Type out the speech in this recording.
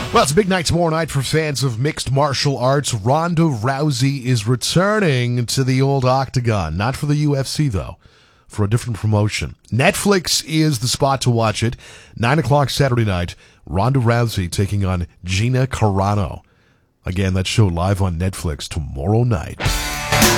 Well, it's a big night tomorrow night for fans of mixed martial arts. Ronda Rousey is returning to the old octagon. Not for the UFC, though. For a different promotion. Netflix is the spot to watch it. 9 o'clock Saturday night. Ronda Rousey taking on Gina Carano. Again, that show live on Netflix tomorrow night.